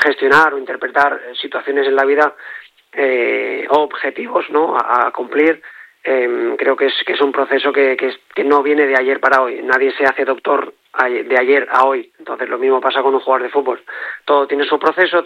gestionar o interpretar situaciones en la vida o objetivos, ¿no?, a cumplir. Creo que es un proceso que no viene de ayer para hoy. Nadie se hace doctor de ayer a hoy. Entonces lo mismo pasa con un jugador de fútbol. Todo tiene su proceso,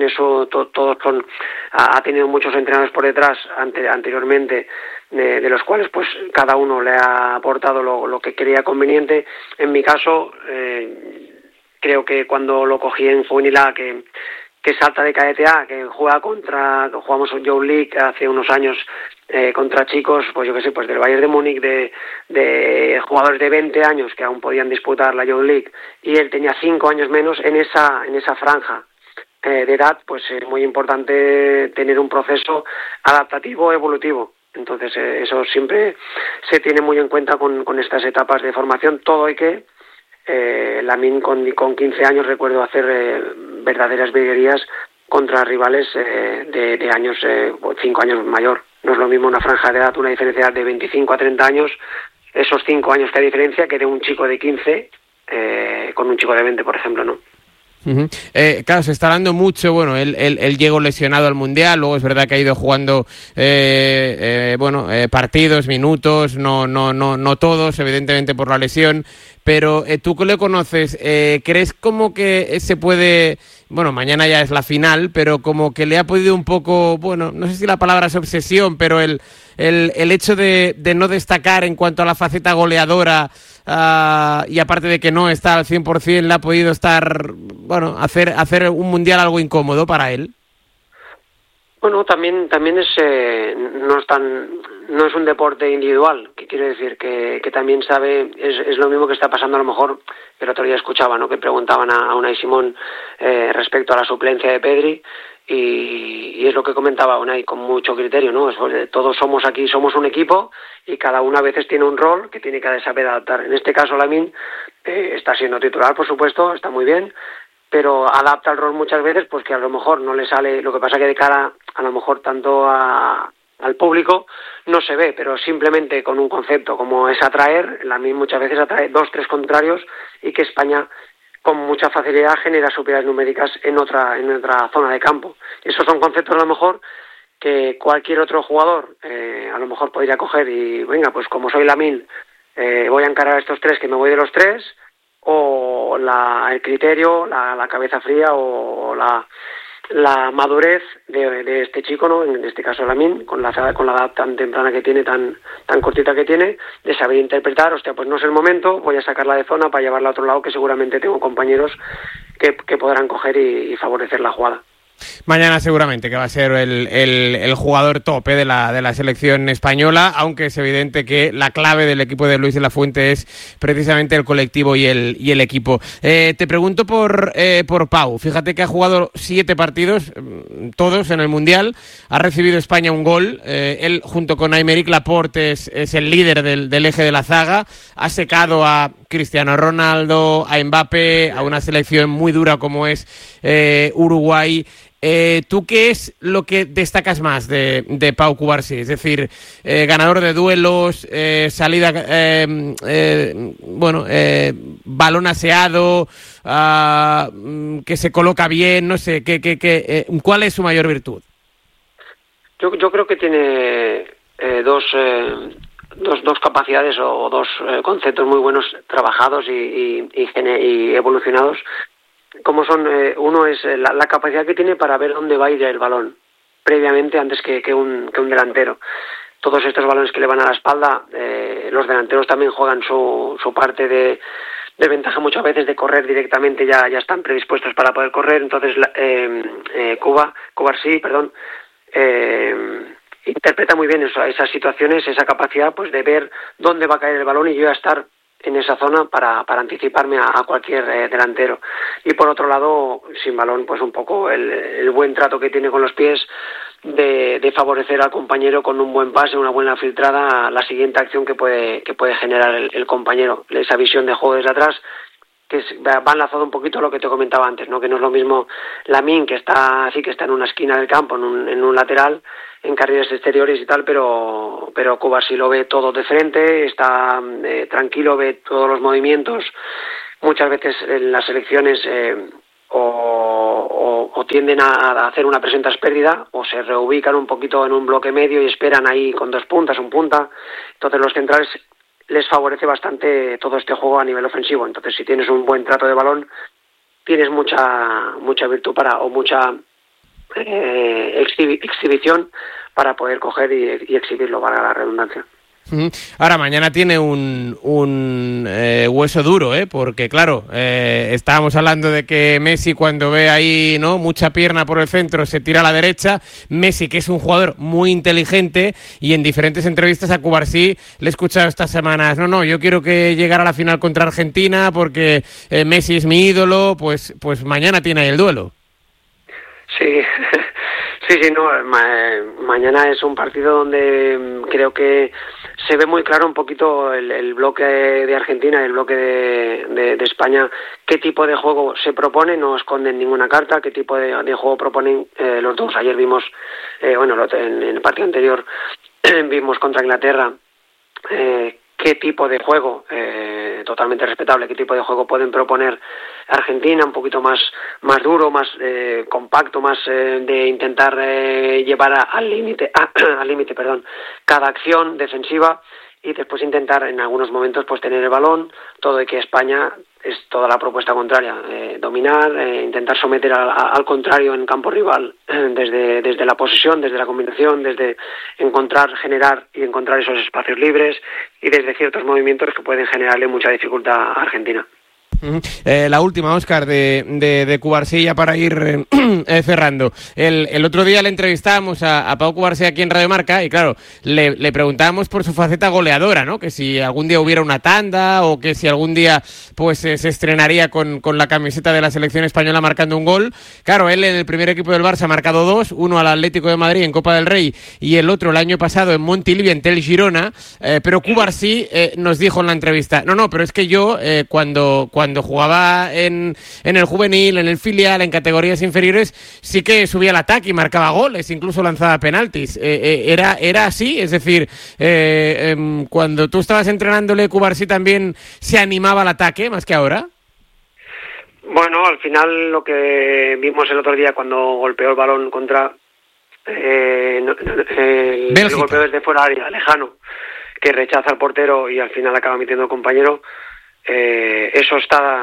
ha tenido muchos entrenadores por detrás anteriormente, de los cuales pues cada uno le ha aportado lo que creía conveniente. En mi caso, creo que cuando lo cogí en Juvenil A, que salta de cadete A, que jugamos en Youth League hace unos años contra chicos, pues yo qué sé, pues del Bayern de Múnich, de jugadores de 20 años que aún podían disputar la Youth League, y él tenía 5 años menos en esa franja de edad, pues es muy importante tener un proceso adaptativo, evolutivo. Entonces eso siempre se tiene muy en cuenta con estas etapas de formación. Todo hay que Lamine con 15 años recuerdo hacer verdaderas virguerías contra rivales de años 5 años mayor. No es lo mismo una franja de edad, una diferencia de 25 a 30 años, esos 5 años que hay diferencia, que de un chico de 15 con un chico de 20, por ejemplo, ¿no? Uh-huh. Claro, se está hablando mucho, bueno, él llegó lesionado al Mundial, luego es verdad que ha ido jugando partidos, minutos, no todos, evidentemente por la lesión, pero tú que le conoces, ¿crees como que se puede, bueno, mañana ya es la final, pero como que le ha podido un poco, bueno, no sé si la palabra es obsesión, pero el hecho de no destacar en cuanto a la faceta goleadora, y aparte de que no está al 100%, le ha podido hacer un Mundial algo incómodo para él? Bueno, también no es un deporte individual, que quiere decir que también sabe, es lo mismo que está pasando a lo mejor. El otro día escuchaba, ¿no?, que preguntaban a Unai Simón respecto a la suplencia de Pedri, y es lo que comentaba Unai con mucho criterio, ¿no? Todos somos un equipo, y cada uno a veces tiene un rol que tiene que saber adaptar. En este caso Lamine está siendo titular, por supuesto, está muy bien, pero adapta el rol muchas veces, pues que a lo mejor no le sale. Lo que pasa que de cara a lo mejor tanto al público no se ve, pero simplemente con un concepto como es atraer, Lamine muchas veces atrae 2-3 contrarios, y que España con mucha facilidad genera superioridades numéricas en otra zona de campo. Esos son conceptos a lo mejor que cualquier otro jugador a lo mejor podría coger y venga, pues como soy Lamine, voy a encarar a estos 3, que me voy de los 3, o el criterio, la cabeza fría, o la madurez de este chico, ¿no?, en este caso Lamine, con la edad tan temprana que tiene, tan cortita que tiene, de saber interpretar, hostia, pues no es el momento, voy a sacarla de zona para llevarla a otro lado, que seguramente tengo compañeros que podrán coger y favorecer la jugada. Mañana seguramente que va a ser el jugador tope de la selección española, aunque es evidente que la clave del equipo de Luis de la Fuente es precisamente el colectivo y el equipo. Te pregunto por Pau. Fíjate que ha jugado 7 partidos, todos en el Mundial. Ha recibido España un gol. Él, junto con Aymeric Laporte, es el líder del eje de la zaga. Ha secado a Cristiano Ronaldo, a Mbappé, a una selección muy dura como es Uruguay. ¿Tú qué es lo que destacas más de Pau Cubarsí? Es decir, ganador de duelos, salida, balón aseado, que se coloca bien, no sé, ¿cuál es su mayor virtud? Yo creo que tiene dos capacidades o dos conceptos muy buenos trabajados y evolucionados, como son, uno es la capacidad que tiene para ver dónde va a ir el balón previamente, antes que un delantero. Todos estos balones que le van a la espalda, los delanteros también juegan su parte de ventaja muchas veces, de correr directamente, ya están predispuestos para poder correr. Entonces Cubarsí, interpreta muy bien esas situaciones, esa capacidad pues de ver dónde va a caer el balón, y yo ya estar en esa zona para anticiparme a cualquier delantero. Y por otro lado, sin balón, pues un poco el buen trato que tiene con los pies, de favorecer al compañero con un buen pase, una buena filtrada, la siguiente acción que puede generar el compañero. Esa visión de juego desde atrás, que va enlazado un poquito a lo que te comentaba antes, ¿no?, que no es lo mismo Lamine, que está en una esquina del campo, en un lateral, en carriles exteriores y tal, pero Cubarsí lo ve todo de frente, está tranquilo, ve todos los movimientos. Muchas veces en las selecciones o o tienden a hacer una presión tras pérdida, o se reubican un poquito en un bloque medio y esperan ahí con dos puntas, un punta. Entonces los centrales les favorece bastante todo este juego a nivel ofensivo. Entonces si tienes un buen trato de balón, tienes mucha virtud o mucha exhibición para poder coger y exhibirlo, valga la redundancia. Ahora, mañana tiene un hueso duro, porque claro, estábamos hablando de que Messi, cuando ve ahí, ¿no?, mucha pierna por el centro, se tira a la derecha. Messi, que es un jugador muy inteligente, y en diferentes entrevistas a Cubarsí le he escuchado estas semanas: no, yo quiero que llegara a la final contra Argentina porque Messi es mi ídolo. Pues mañana tiene ahí el duelo. Sí, no, mañana es un partido donde creo que se ve muy claro un poquito el bloque de Argentina y el bloque de España, qué tipo de juego se propone. No esconden ninguna carta, qué tipo de juego proponen los dos. Ayer vimos, en el partido anterior vimos contra Inglaterra qué tipo de juego, totalmente respetable, qué tipo de juego pueden proponer Argentina, un poquito más duro, más compacto, más de intentar llevar al límite, cada acción defensiva, y después intentar en algunos momentos pues tener el balón, todo, y que España es toda la propuesta contraria, dominar, intentar someter al contrario en campo rival, desde la posesión, desde la combinación, desde generar y encontrar esos espacios libres, y desde ciertos movimientos que pueden generarle mucha dificultad a Argentina. La última, Óscar, de Cubarsí, ya para ir cerrando. El otro día le entrevistábamos a Pau Cubarsí aquí en Radio Marca, y claro, le preguntábamos por su faceta goleadora, ¿no? Que si algún día hubiera una tanda, o que si algún día pues se estrenaría con la camiseta de la selección española marcando un gol. Claro, él en el primer equipo del Barça ha marcado 2, uno al Atlético de Madrid en Copa del Rey y el otro el año pasado en Montilivi, en Tel Girona, pero Cubarsí nos dijo en la entrevista: no, pero es que yo cuando jugaba en el juvenil, en el filial, en categorías inferiores, sí que subía al ataque y marcaba goles, incluso lanzaba penaltis. ¿Era así? Es decir, cuando tú estabas entrenándole, Cubarsí también se animaba al ataque más que ahora. Bueno, al final lo que vimos el otro día cuando golpeó el balón contra el golpeo desde fuera área, lejano, que rechaza al portero y al final acaba metiendo al compañero. Eso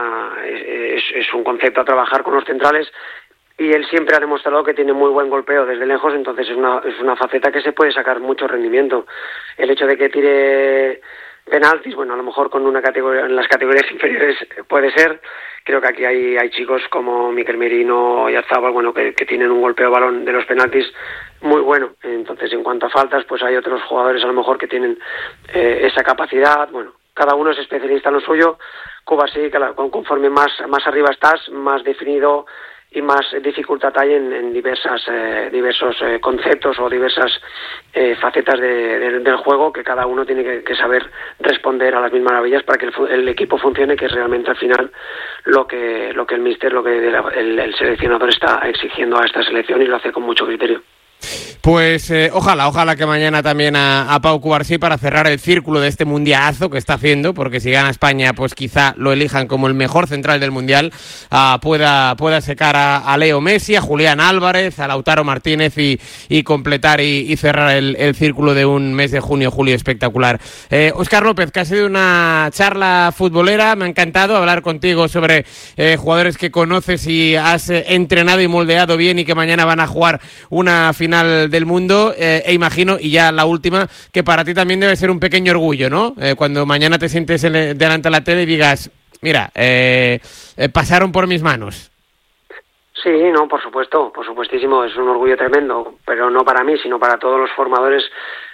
es un concepto a trabajar con los centrales, y él siempre ha demostrado que tiene muy buen golpeo desde lejos. Entonces es una faceta que se puede sacar mucho rendimiento. El hecho de que tire penaltis, bueno, a lo mejor con en las categorías inferiores puede ser. Creo que aquí hay chicos como Mikel Merino y Azábal, bueno, que tienen un golpeo de balón de los penaltis muy bueno. Entonces, en cuanto a faltas, pues hay otros jugadores a lo mejor que tienen esa capacidad. Bueno, cada uno es especialista en lo suyo. Cubarsí, conforme más arriba estás, más definido y más dificultad hay en diversos conceptos o diversas facetas del juego, que cada uno tiene que saber responder a las mismas maravillas para que el equipo funcione, que es realmente al final lo que el míster, el seleccionador está exigiendo a esta selección, y lo hace con mucho criterio. Pues ojalá que mañana también a Pau Cubarsí, para cerrar el círculo de este mundialazo que está haciendo, porque si gana España, pues quizá lo elijan como el mejor central del mundial, pueda secar a Leo Messi, a Julián Álvarez, a Lautaro Martínez y completar y cerrar el círculo de un mes de junio-julio espectacular. Óscar López, que ha sido una charla futbolera, me ha encantado hablar contigo sobre jugadores que conoces y has entrenado y moldeado bien, y que mañana van a jugar una final del mundo, imagino, y ya la última, que para ti también debe ser un pequeño orgullo, ¿no? Cuando mañana te sientes delante de la tele y digas: mira, pasaron por mis manos. Sí, no, por supuestísimo, es un orgullo tremendo, pero no para mí, sino para todos los formadores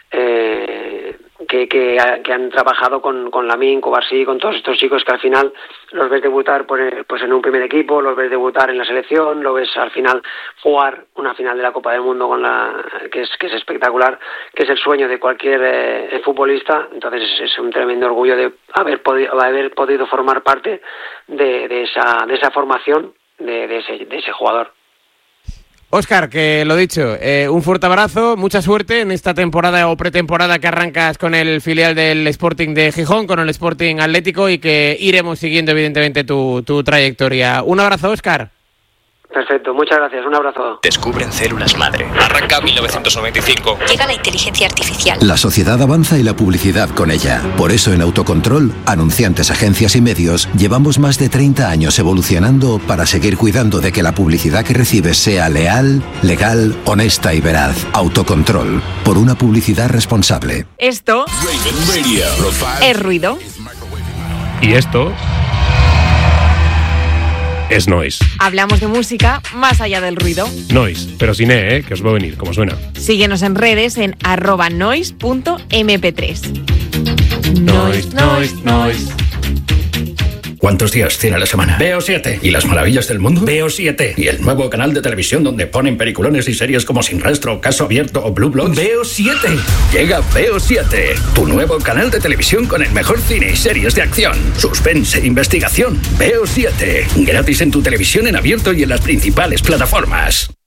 que han trabajado con Lamine, Cubarsí, con todos estos chicos, que al final los ves debutar pues en un primer equipo, los ves debutar en la selección, lo ves al final jugar una final de la Copa del Mundo que es espectacular, que es el sueño de cualquier futbolista. Entonces es un tremendo orgullo de haber podido formar parte de esa formación de ese jugador. Óscar, que lo dicho, un fuerte abrazo, mucha suerte en esta temporada o pretemporada que arrancas con el filial del Sporting de Gijón, con el Sporting Atlético, y que iremos siguiendo evidentemente tu trayectoria. Un abrazo, Óscar. Perfecto, muchas gracias, un abrazo. Descubren células madre. Arranca 1995. Llega la inteligencia artificial. La sociedad avanza y la publicidad con ella. Por eso en Autocontrol, anunciantes, agencias y medios, llevamos más de 30 años evolucionando para seguir cuidando de que la publicidad que recibes sea leal, legal, honesta y veraz. Autocontrol, por una publicidad responsable. Esto es ruido. Y esto es noise. Hablamos de música más allá del ruido. Noise, pero sin que os va a venir, como suena. Síguenos en redes en @noise.mp3. Noise. ¿Cuántos días tiene la semana? Veo 7. ¿Y las maravillas del mundo? Veo 7. ¿Y el nuevo canal de televisión donde ponen peliculones y series como Sin Rastro, Caso Abierto o Blue Bloods? Veo 7. Llega Veo 7, tu nuevo canal de televisión con el mejor cine y series de acción, suspense, investigación. Veo 7, gratis en tu televisión en abierto y en las principales plataformas.